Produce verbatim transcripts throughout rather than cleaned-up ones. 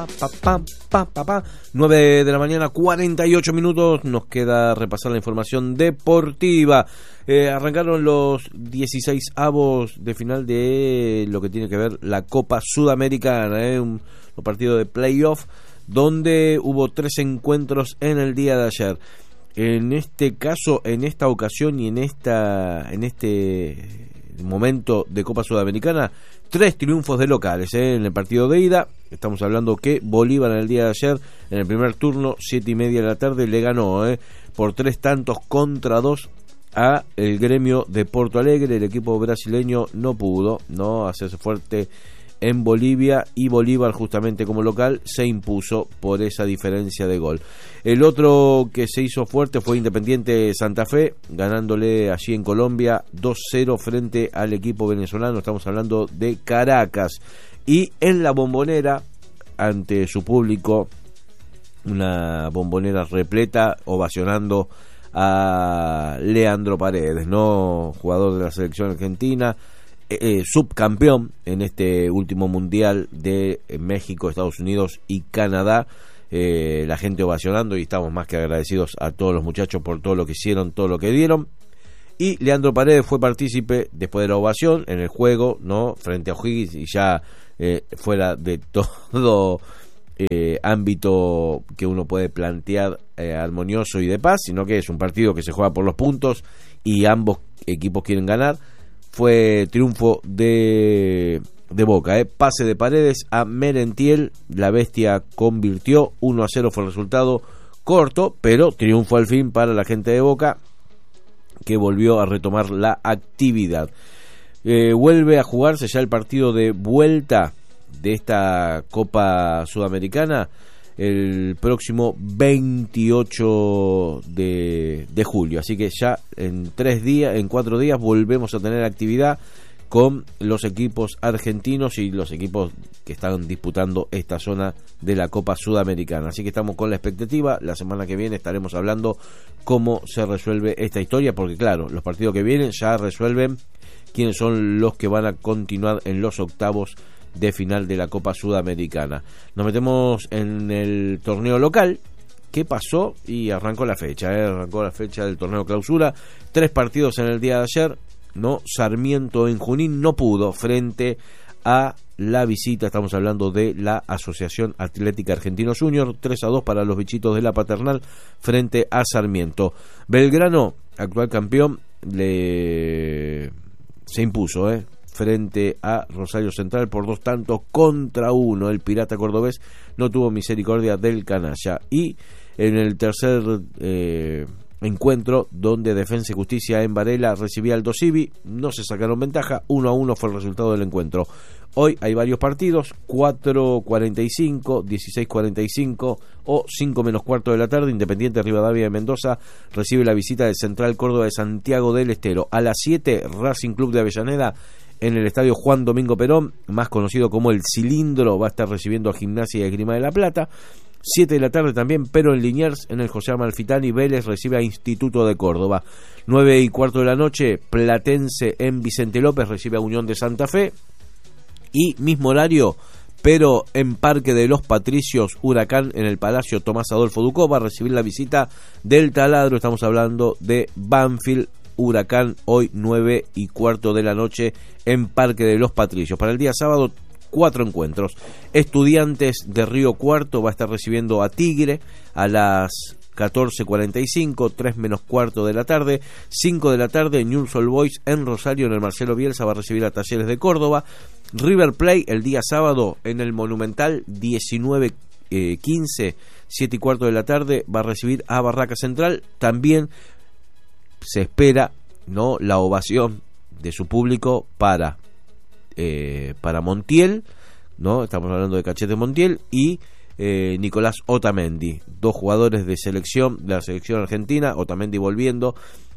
pa, pa, pa, pa, pa. nueve de la mañana, cuarenta y ocho minutos. Nos queda repasar la información deportiva. Eh, arrancaron los dieciséis avos de final de lo que tiene que ver la Copa Sudamericana, eh, un, un partido de playoff donde hubo tres encuentros en el día de ayer. En este caso, en esta ocasión y en esta en este momento de Copa Sudamericana, tres triunfos de locales, ¿eh? En el partido de ida, estamos hablando que Bolívar en el día de ayer, en el primer turno, siete y media de la tarde, le ganó ¿eh? por tres tantos contra dos a el Gremio de Porto Alegre. El equipo brasileño no pudo no hacerse fuerte en Bolivia, y Bolívar, justamente como local, se impuso por esa diferencia de gol. El otro que se hizo fuerte fue Independiente Santa Fe, ganándole allí en Colombia dos cero frente al equipo venezolano. Estamos hablando de Caracas. Y en la Bombonera, ante su público, una Bombonera repleta, ovacionando a Leandro Paredes, no jugador de la selección argentina, Eh, subcampeón en este último mundial de México, Estados Unidos y Canadá. Eh, la gente ovacionando, y estamos más que agradecidos a todos los muchachos por todo lo que hicieron, todo lo que dieron. Y Leandro Paredes fue partícipe después de la ovación en el juego, no frente a O'Higgins, y ya eh, fuera de todo eh, ámbito que uno puede plantear eh, armonioso y de paz, sino que es un partido que se juega por los puntos y ambos equipos quieren ganar. Fue triunfo de, de Boca, ¿eh? Pase de Paredes a Merentiel, la bestia convirtió, uno a cero fue el resultado, corto, pero triunfo al fin para la gente de Boca, que volvió a retomar la actividad. Eh, vuelve a jugarse ya el partido de vuelta de esta Copa Sudamericana el próximo veintiocho de, de julio, así que ya en tres días, en cuatro días volvemos a tener actividad con los equipos argentinos y los equipos que están disputando esta zona de la Copa Sudamericana, así que estamos con la expectativa. La semana que viene estaremos hablando cómo se resuelve esta historia, porque claro, los partidos que vienen ya resuelven quiénes son los que van a continuar en los octavos de final de la Copa Sudamericana. Nos metemos en el torneo local. ¿Qué pasó? Y arrancó la fecha, ¿eh? arrancó la fecha del torneo clausura. Tres partidos en el día de ayer. No, Sarmiento en Junín no pudo frente a la visita. Estamos hablando de la Asociación Atlética Argentinos Junior. tres a dos para los bichitos de la Paternal frente a Sarmiento. Belgrano, actual campeón, le se impuso, ¿eh? frente a Rosario Central por dos tantos contra uno. El Pirata cordobés no tuvo misericordia del canalla. Y en el tercer eh, encuentro, donde Defensa y Justicia en Varela recibía al Dosivi, no se sacaron ventaja, uno a uno fue el resultado del encuentro. Hoy hay varios partidos, cuatro cuarenta y cinco, dieciséis cuarenta y cinco o cinco menos cuarto de la tarde. Independiente Rivadavia de Mendoza recibe la visita del Central Córdoba de Santiago del Estero. A las siete, Racing Club de Avellaneda en el estadio Juan Domingo Perón, más conocido como El Cilindro, va a estar recibiendo a Gimnasia y Esgrima de la Plata. siete de la tarde también, pero en Liniers, en el José Amalfitani, Vélez recibe a Instituto de Córdoba. nueve y cuarto de la noche, Platense en Vicente López recibe a Unión de Santa Fe. Y mismo horario, pero en Parque de los Patricios, Huracán en el Palacio Tomás Adolfo Ducó va a recibir la visita del Taladro. Estamos hablando de Banfield Huracán, hoy nueve y cuarto de la noche en Parque de los Patricios. Para el día sábado, cuatro encuentros. Estudiantes de Río Cuarto va a estar recibiendo a Tigre a las catorce cuarenta y cinco, tres menos cuarto de la tarde. cinco de la tarde, Newell's Old Boys en Rosario, en el Marcelo Bielsa, va a recibir a Talleres de Córdoba. River Plate el día sábado en el Monumental, diecinueve quince, siete y cuarto de la tarde, va a recibir a Barraca Central. También se espera, ¿no?, la ovación de su público para eh, para Montiel, ¿no? Estamos hablando de Cachete Montiel y eh, Nicolás Otamendi, dos jugadores de selección de la selección argentina. Otamendi volviendo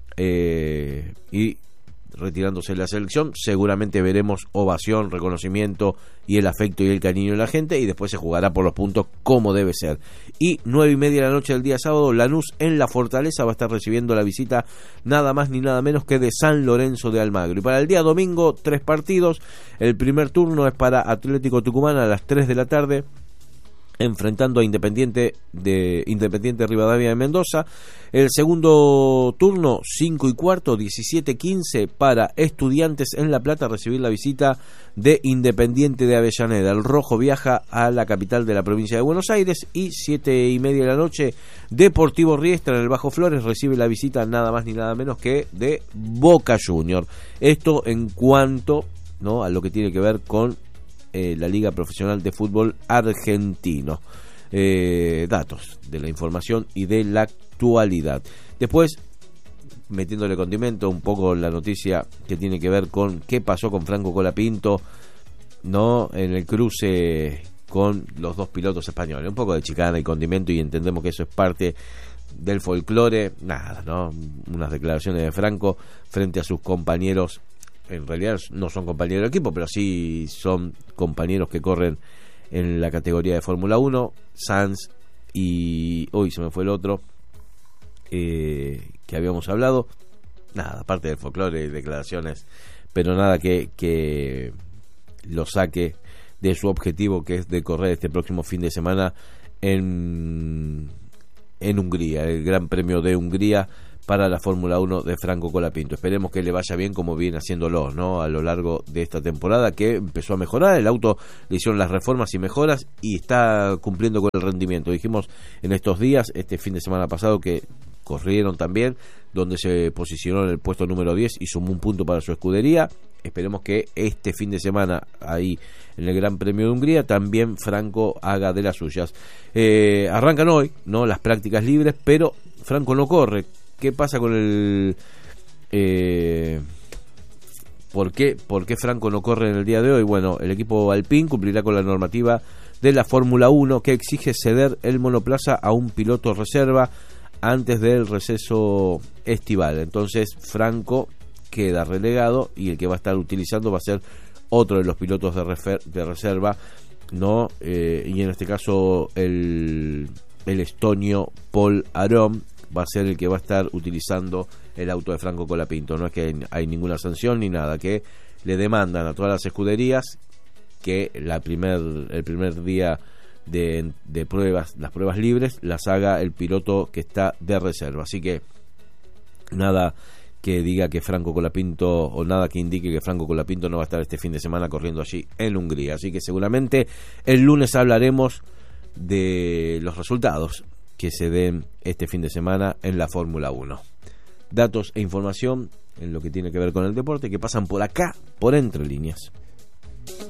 eh, y retirándose de la selección. Seguramente veremos ovación, reconocimiento y el afecto y el cariño de la gente, y después se jugará por los puntos como debe ser. Y nueve y media de la noche del día sábado, Lanús en La Fortaleza va a estar recibiendo la visita nada más ni nada menos que de San Lorenzo de Almagro. Y para el día domingo, tres partidos. El primer turno es para Atlético Tucumán a las tres de la tarde enfrentando a Independiente de Independiente Rivadavia de Mendoza. El segundo turno, cinco y cuarto, diecisiete quince, para Estudiantes en La Plata recibir la visita de Independiente de Avellaneda. El rojo viaja a la capital de la provincia de Buenos Aires. Y siete y media de la noche, Deportivo Riestra en el Bajo Flores recibe la visita nada más ni nada menos que de Boca Junior. Esto en cuanto, ¿no?, a lo que tiene que ver con Eh, la Liga Profesional de Fútbol Argentino. Eh, datos de la información y de la actualidad. Después, metiéndole condimento un poco la noticia que tiene que ver con qué pasó con Franco Colapinto, ¿no?, en el cruce con los dos pilotos españoles. Un poco de chicana y condimento, y entendemos que eso es parte del folclore. Nada, ¿no? Unas declaraciones de Franco frente a sus compañeros. En realidad no son compañeros de equipo, pero sí son compañeros que corren en la categoría de Fórmula uno, Sainz y hoy se me fue el otro eh, que habíamos hablado. Nada, aparte del folclore y declaraciones, pero nada que, que lo saque de su objetivo, que es de correr este próximo fin de semana en, en Hungría, el Gran Premio de Hungría para la Fórmula uno de Franco Colapinto. Esperemos que le vaya bien, como viene haciéndolo, ¿no?, a lo largo de esta temporada, que empezó a mejorar. El auto le hicieron las reformas y mejoras y está cumpliendo con el rendimiento. Dijimos en estos días, este fin de semana pasado, que corrieron también, donde se posicionó en el puesto número diez y sumó un punto para su escudería. Esperemos que este fin de semana, ahí en el Gran Premio de Hungría, también Franco haga de las suyas. Eh, arrancan hoy, ¿no?, las prácticas libres, pero Franco no corre. ¿Qué pasa con el... Eh, ¿por qué, ¿Por qué Franco no corre en el día de hoy? Bueno, el equipo Alpine cumplirá con la normativa de la Fórmula uno, que exige ceder el monoplaza a un piloto reserva antes del receso estival. Entonces Franco queda relegado y el que va a estar utilizando va a ser otro de los pilotos de, refer- de reserva, ¿no? Eh, y en este caso el, el estonio Paul Aron va a ser el que va a estar utilizando el auto de Franco Colapinto. No es que hay ninguna sanción ni nada, que le demandan a todas las escuderías que la primer, el primer día de, de pruebas, las pruebas libres, las haga el piloto que está de reserva. Así que nada que diga que Franco Colapinto, o nada que indique que Franco Colapinto no va a estar este fin de semana corriendo allí en Hungría. Así que seguramente el lunes hablaremos de los resultados que se den este fin de semana en la Fórmula uno. Datos e información en lo que tiene que ver con el deporte que pasan por acá, por Entre Líneas.